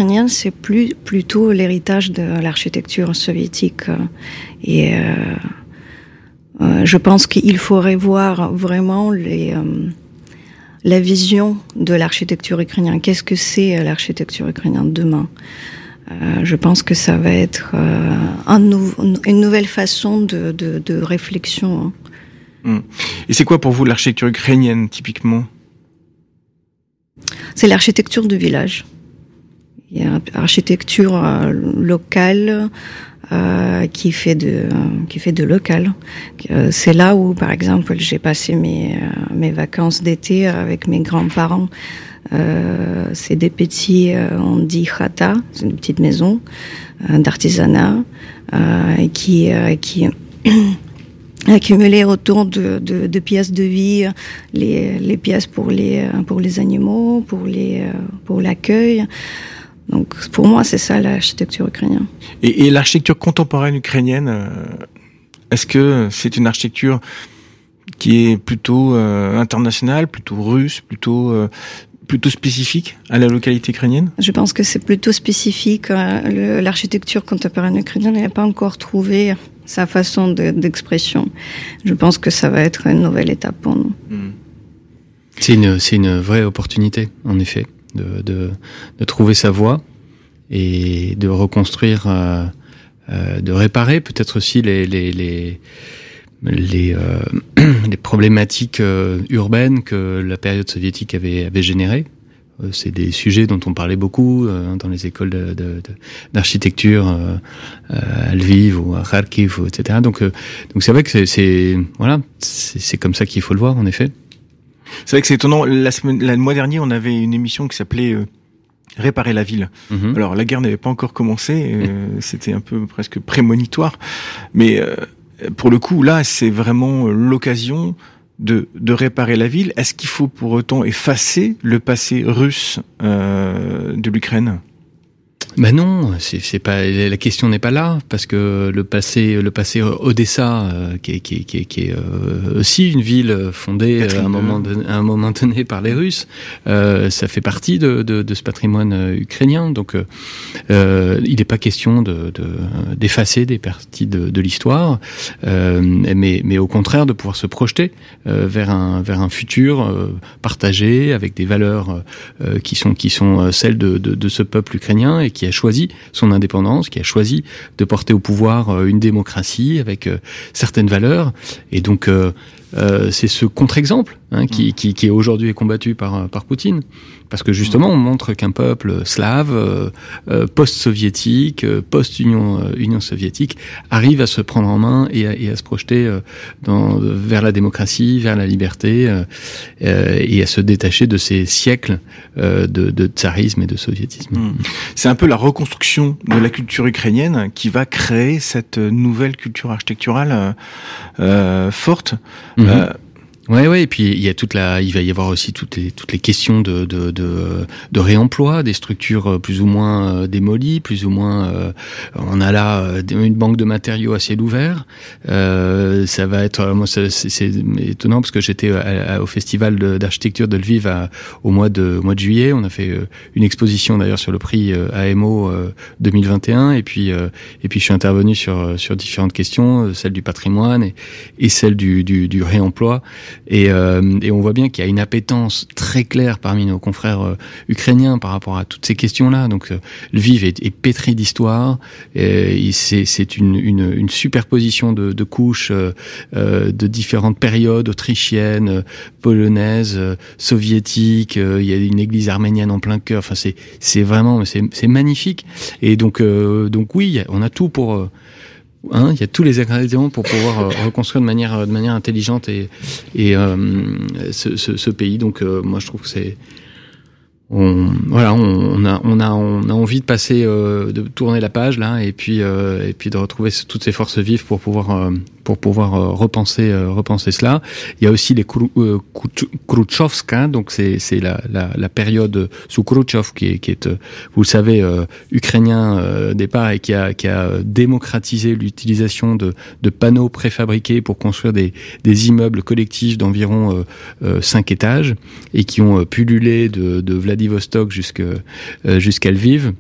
ukrainienne, c'est plutôt l'héritage de l'architecture soviétique. Et je pense qu'il faudrait voir vraiment la vision de l'architecture ukrainienne. Qu'est-ce que c'est l'architecture ukrainienne demain? Je pense que ça va être une nouvelle façon de réflexion. Et c'est quoi pour vous l'architecture ukrainienne, typiquement? C'est l'architecture de village. Il y a l'architecture locale qui fait de local. C'est là où, par exemple, j'ai passé mes vacances d'été avec mes grands-parents. C'est des petits, on dit chata, c'est une petite maison d'artisanat qui accumulé autour de pièces de vie, les pièces pour les animaux, pour l'accueil. Donc pour moi, c'est ça l'architecture ukrainienne. Et l'architecture contemporaine ukrainienne, est-ce que c'est une architecture qui est plutôt internationale, plutôt russe, plutôt spécifique à la localité ukrainienne? Je pense que c'est plutôt spécifique. L'architecture contemporaine ukrainienne n'a pas encore trouvé sa façon d'expression. Je pense que ça va être une nouvelle étape pour nous. C'est une vraie opportunité, en effet, de trouver sa voie et de reconstruire, de réparer peut-être aussi les problématiques urbaines que la période soviétique avait générées. C'est des sujets dont on parlait beaucoup dans les écoles d'architecture à Lviv ou à Kharkiv, etc. Donc c'est vrai que c'est comme ça qu'il faut le voir, en effet. C'est vrai que c'est étonnant. Le mois dernier, on avait une émission qui s'appelait Réparer la ville. Alors la guerre n'avait pas encore commencé, c'était un peu presque prémonitoire, mais pour le coup, là, c'est vraiment l'occasion de réparer la ville. Est-ce qu'il faut pour autant effacer le passé russe de l'Ukraine? Ben non, c'est pas, la question n'est pas là, parce que le passé Odessa, qui est aussi une ville fondée à un moment donné par les Russes, ça fait partie de ce patrimoine ukrainien. Donc il n'est pas question d'effacer des parties de l'histoire, mais au contraire de pouvoir se projeter vers un futur partagé avec des valeurs qui sont celles de ce peuple ukrainien et qui a choisi son indépendance, qui a choisi de porter au pouvoir une démocratie avec certaines valeurs. Et donc, c'est ce contre-exemple qui aujourd'hui est combattu par Poutine. Parce que justement, on montre qu'un peuple slave, post-soviétique, post-Union soviétique, arrive à se prendre en main et à se projeter vers la démocratie, vers la liberté, et à se détacher de ces siècles de tsarisme et de soviétisme. C'est un peu la reconstruction de la culture ukrainienne qui va créer cette nouvelle culture architecturale forte. Ouais, et puis il va y avoir aussi toutes les questions de réemploi des structures plus ou moins démolies, plus ou moins on a là une banque de matériaux à ciel ouvert. Ça va être, moi c'est étonnant parce que j'étais au festival d'architecture de Lviv au mois de juillet. On a fait une exposition d'ailleurs sur le prix AMO 2021 et puis je suis intervenu sur différentes questions, celle du patrimoine et celle du réemploi. Et on voit bien qu'il y a une appétence très claire parmi nos confrères ukrainiens par rapport à toutes ces questions-là. Donc Lviv est pétri d'histoire. C'est une superposition de couches de différentes périodes autrichiennes, polonaises, soviétiques. Il y a une église arménienne en plein cœur. Enfin, c'est vraiment c'est magnifique. Et donc oui, on a tout pour il y a tous les ingrédients pour pouvoir reconstruire de manière intelligente et ce pays. Donc moi je trouve que on a envie de passer, de tourner la page là, et puis de retrouver toutes ces forces vives pour pouvoir repenser cela. Il y a aussi les Khrouchtchovska, donc c'est la période sous Khrouchtchev qui est vous le savez ukrainien départ et qui a démocratisé l'utilisation de panneaux préfabriqués pour construire des immeubles collectifs d'environ 5 étages et qui ont pullulé de Vladivostok jusqu'à Lviv.